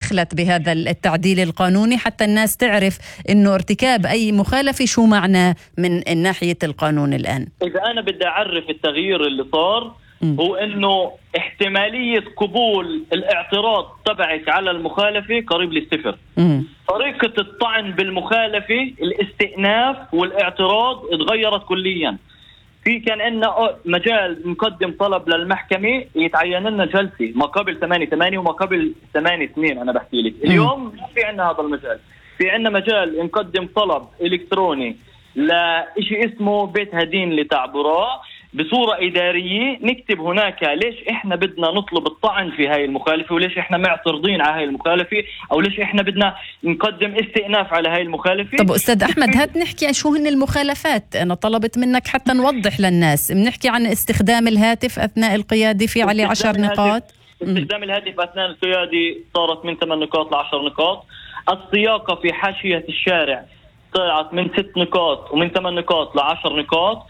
دخلت بهذا التعديل القانوني حتى الناس تعرف إنه ارتكاب أي مخالفة شو معناه من ناحية القانون الآن؟ إذا أنا بدي أعرف التغيير اللي صار هو إنه احتمالية قبول الاعتراض تبعك على المخالفة قريب للصفر. طريقة الطعن بالمخالفة الاستئناف والاعتراض اتغيرت كليا. في كان عندنا مجال نقدم طلب للمحكمة يتعين لنا جلسة ما قبل 8/8 وما قبل 8/2. أنا بحكي لك اليوم ما في عندنا هذا المجال. في عندنا مجال نقدم طلب إلكتروني لإشي اسمه بيت هدين لتعبراء بصورة إدارية، نكتب هناك ليش إحنا بدنا نطلب الطعن في هاي المخالفة وليش إحنا معترضين على هاي المخالفة أو ليش إحنا بدنا نقدم استئناف على هاي المخالفة. طب أستاذ أحمد، هات نحكي شو هن المخالفات. أنا طلبت منك حتى نوضح للناس. بنحكي عن استخدام الهاتف أثناء القيادة، في عليه 10 نقاط. استخدام الهاتف أثناء القيادة صارت من 8 نقاط ل10 نقاط. السياقة في حاشية الشارع طلعت من 6 نقاط ومن 8 نقاط ل10 نقاط.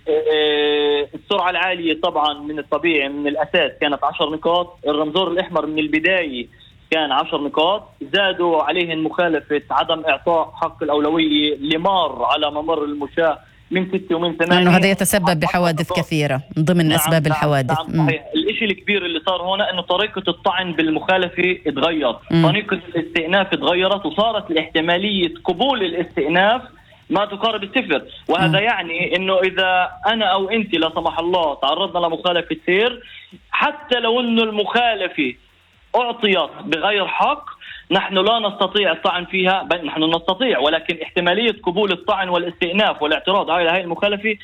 السرعة العالية طبعا من الطبيعي من الأساس كانت 10 نقاط. الرمزور الأحمر من البداية كان 10 نقاط. زادوا عليهن مخالفة عدم إعطاء حق الأولوية لمار على ممر المشاة من 6 ومن 8. لأنه هذا يتسبب بحوادث كثيرة ضمن أسباب الحوادث. صحيح. الإشي الكبير اللي صار هنا أنه طريقة الطعن بالمخالفة اتغير. طريقة الاستئناف اتغيرت وصارت الاحتمالية قبول الاستئناف ما تقارب الصفر. وهذا يعني أنه إذا أنا أو أنت لا سمح الله تعرضنا لمخالفة سير، حتى لو أنه المخالفة أعطيت بغير حق نحن لا نستطيع الطعن فيها. بل نحن نستطيع، ولكن احتمالية قبول الطعن والاستئناف والاعتراض على هذه المخالفة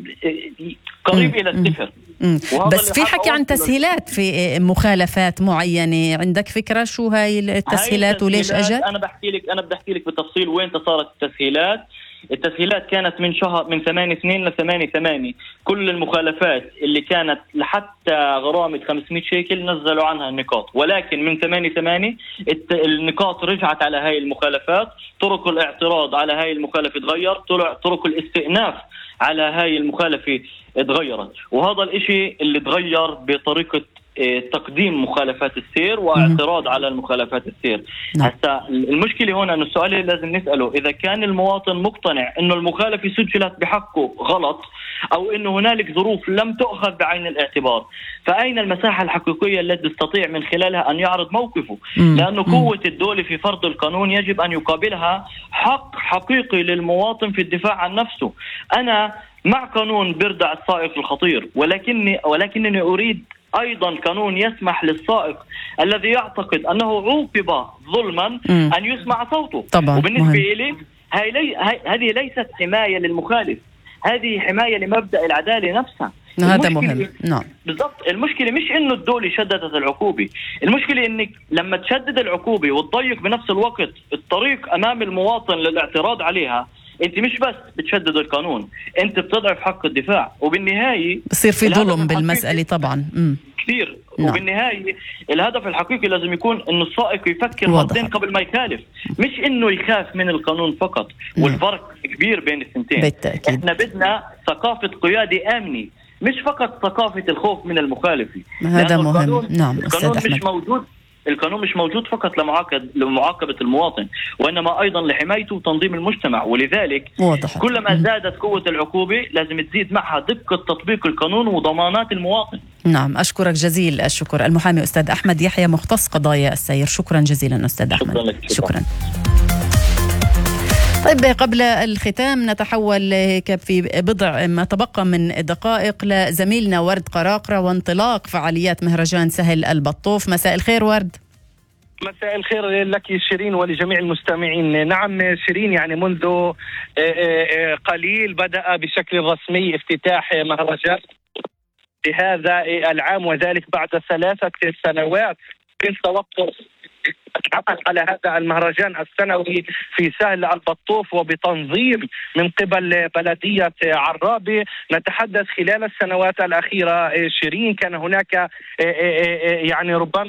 قريب إلى الصفر. بس في حكي عن تسهيلات في مخالفات معينة. عندك فكرة شو هاي التسهيلات وليش أجت؟ أنا بدي أحكي لك بالتفصيل وين صارت التسهيلات. التسهيلات كانت من 8/2 ل 8/8. كل المخالفات اللي كانت لحتى غرامة 500 شيكل نزلوا عنها النقاط، ولكن من 8/8 النقاط رجعت على هاي المخالفات. طرق الاعتراض على هاي المخالفة اتغير، طرق الاستئناف على هاي المخالفة اتغيرت. وهذا الاشي اللي اتغير بطريقة تقديم مخالفات السير واعتراض على المخالفات السير. هسا المشكلة هنا أن السؤال اللي لازم نسأله إذا كان المواطن مقتنع أنه المخالفة سجلت بحقه غلط أو أنه هنالك ظروف لم تؤخذ بعين الاعتبار، فأين المساحة الحقيقية التي يستطيع من خلالها أن يعرض موقفه؟ لأنه قوة الدولة في فرض القانون يجب أن يقابلها حق حقيقي للمواطن في الدفاع عن نفسه. أنا مع قانون بردع السائق الخطير، ولكنني أريد أيضا قانون يسمح للسائق الذي يعتقد أنه عوقب ظلما أن يسمع صوته. طبعا. وبالنسبة إلي هذه ليست حماية للمخالف، هذه حماية لمبدأ العدالة نفسها. هذا مهم. نعم بالضبط. المشكلة مش إنه الدولة شددت العقوبة، المشكلة إنك لما تشدد العقوبة وتضيق بنفس الوقت الطريق أمام المواطن للاعتراض عليها، انت مش بس بتشدد القانون، انت بتضعف حق الدفاع. وبالنهاية بصير في ظلم بالمسألة طبعا كثير. وبالنهاية الهدف الحقيقي لازم يكون انه السائق يفكر مرتين قبل ما يخالف، مش انه يخاف من القانون فقط. والفرق كبير بين الثنتين. بالتأكيد. احنا بدنا ثقافة قيادة آمنة، مش فقط ثقافة الخوف من المخالفة. هذا مهم. نعم القانون مش موجود فقط لمعاقبة المواطن، وإنما أيضا لحمايته وتنظيم المجتمع. ولذلك كلما زادت قوة العقوبة لازم تزيد معها دقة تطبيق القانون وضمانات المواطن. نعم، أشكرك جزيل الشكر المحامي أستاذ أحمد يحيى مختص قضايا السير. شكرا جزيلا أستاذ أحمد. شكرا. طيب، قبل الختام نتحول في بضع ما تبقى من دقائق لزميلنا ورد قراقرة وانطلاق فعاليات مهرجان سهل البطوف. مساء الخير ورد. مساء الخير لك شيرين ولجميع المستمعين. نعم شيرين، يعني منذ قليل بدأ بشكل رسمي افتتاح مهرجان بهذا العام، وذلك بعد 3 سنوات من توقف العمل على هذا المهرجان السنوي في سهل البطوف وبتنظيم من قبل بلدية عرابة. نتحدث خلال السنوات الأخيرة شيرين كان هناك يعني ربما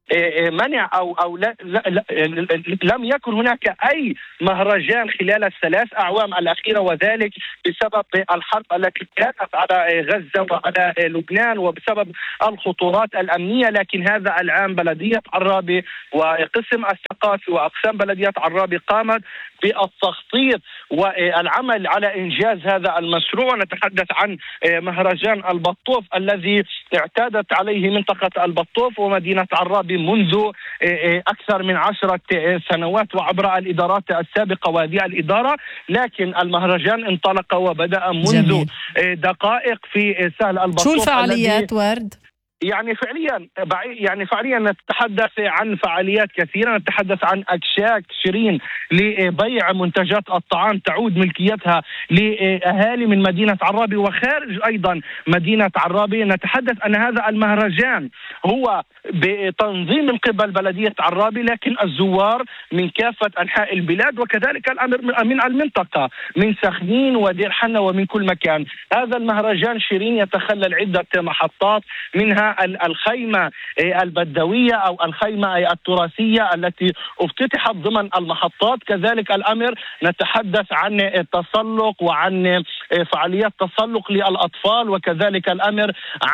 منع أو لم يكن هناك أي مهرجان خلال ال3 أعوام الأخيرة، وذلك بسبب الحرب التي كانت على غزة وعلى لبنان وبسبب الخطورات الأمنية. لكن هذا العام بلدية عرابي وقسم الثقافي وأقسام بلدية عرابي قامت بالتخطيط والعمل على إنجاز هذا المشروع. نتحدث عن مهرجان البطوف الذي اعتادت عليه منطقة البطوف ومدينة عرابي منذ أكثر من 10 سنوات وعبر الإدارات السابقة وهذه الإدارة. لكن المهرجان انطلق وبدأ منذ دقائق في سهل البطوف. شو الفعاليات ورد؟ يعني فعليا نتحدث عن فعاليات كثيرة. نتحدث عن أكشاك شيرين لبيع منتجات الطعام تعود ملكيتها لأهالي من مدينة عرابي وخارج أيضا مدينة عرابي. نتحدث أن هذا المهرجان هو بتنظيم من قبل بلدية عرابي، لكن الزوار من كافة أنحاء البلاد وكذلك الأمر من المنطقة من سخنين ودير حنا ومن كل مكان. هذا المهرجان شيرين يتخلل عدة محطات، منها الخيمة البدوية أو الخيمة التراثية التي افتتحت ضمن المحطات. كذلك الأمر نتحدث عن التسلق وعن فعاليات تسلق للأطفال، وكذلك الأمر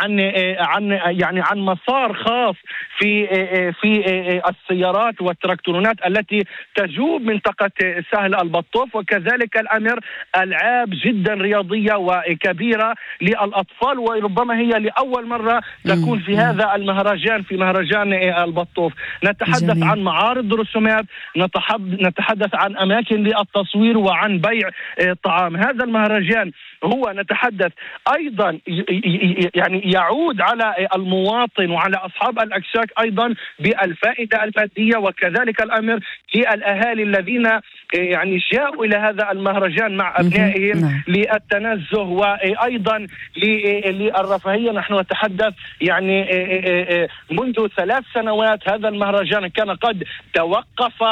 عن مسار خاص في السيارات والتراكتورونات التي تجوب منطقة سهل البطوف، وكذلك الأمر ألعاب جدا رياضية وكبيرة للأطفال، وربما هي لأول مرة تكون في هذا المهرجان في مهرجان البطوف. نتحدث عن معارض رسومات، نتحدث عن أماكن للتصوير وعن بيع طعام. هذا المهرجان هو نتحدث أيضا يعني يعود على المواطن وعلى أصحاب الأكشاك أيضا بالفائدة المادية، وكذلك الأمر للأهالي الذين يعني جاءوا إلى هذا المهرجان مع أبنائهم للتنزه وأيضا للرفاهية. نحن نتحدث يعني منذ 3 سنوات هذا المهرجان كان قد توقف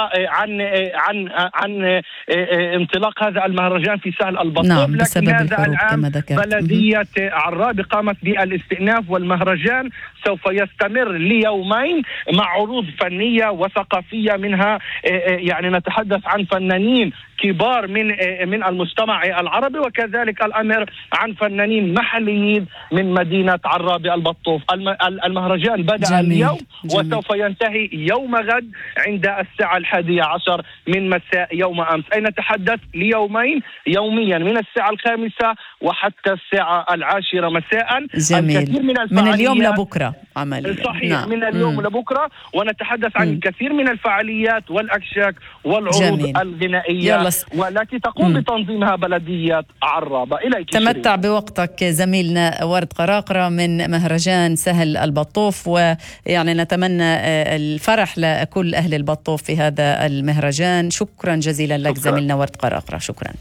عن انطلاق هذا المهرجان في سهل البطوف، لكن هذا العام بلدية عرابي قامت بالاستئناف، والمهرجان سوف يستمر ليومين مع عروض فنية وثقافية، منها يعني نتحدث عن فنانين كبار من المجتمع العربي، وكذلك الأمر عن فنانين محليين من مدينة عرابي البطوف. المهرجان بدأ اليوم وسوف ينتهي يوم غد عند الساعة 11 من مساء يوم أمس، أي نتحدث ليومين يوميا من الساعة 5 وحتى الساعة 10 مساء. جميل. من اليوم لبكرة عمليا. صحيح. من اليوم لبكرة، ونتحدث عن الكثير من الفعاليات والأكشاك والعروض الغنائية والتي تقوم بتنظيمها بلدية عرابة. إليك تمتع بوقتك زميلنا ورد قراقرة من مهرجان سهل البطوف، ويعني نتمنى الفرح لكل أهل البطوف في هذا المهرجان. شكرا جزيلا لك زميلنا ورد قراقرة. شكرا.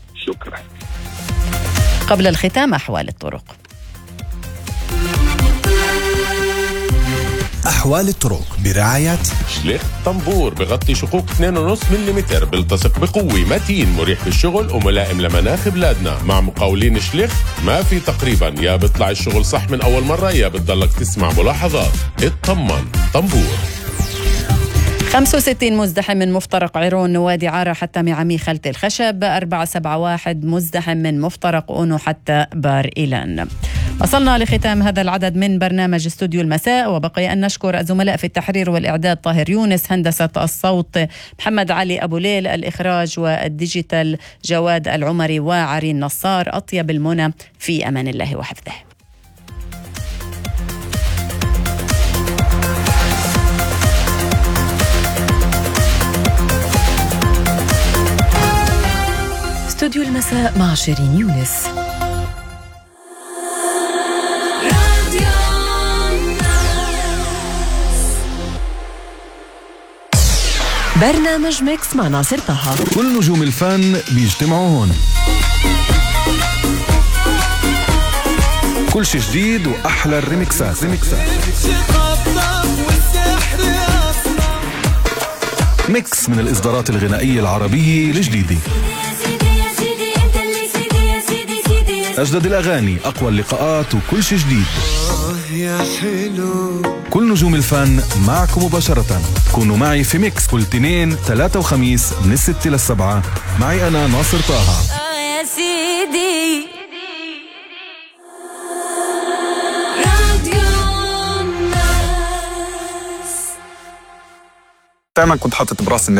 قبل الختام أحوال الطرق. أحوال الطرق برعاية شليخ طنبور، بغطي شقوق 2.5 ملم، بيلتصق بقوة، متين، مريح بالشغل وملائم لمناخ بلادنا. مع مقاولين شليخ ما في تقريبا، يا بيطلع الشغل صح من أول مرة يا بتضلك تسمع ملاحظات. اطمن، طنبور. 65 مزدحم من مفترق عيرون وادي عارة حتى معامي خلت الخشب. 471 مزدحم من مفترق أونو حتى بار إيلان. وصلنا لختام هذا العدد من برنامج استوديو المساء، وبقي أن نشكر الزملاء في التحرير والإعداد طاهر يونس، هندسة الصوت محمد علي أبو ليل، الإخراج والديجيتال جواد العمري وعرين نصار. أطيب المنى، في أمان الله وحفظه. استوديو المساء مع شيرين يونس. برنامج ميكس مع ناصر طه. كل نجوم الفن بيجتمعوا هون. كل شيء جديد وأحلى الريمكسات. ميكس من الإصدارات الغنائية العربية الجديدة. أجدد الأغاني، أقوى اللقاءات وكل شيء جديد. يا حلو. كل نجوم الفن معكم مباشرة. كونوا معي في ميكس كل اثنين 3 وخميس من 6 ل7. معي أنا ناصر طه. يا سيدي دائما كنت حاطط براسي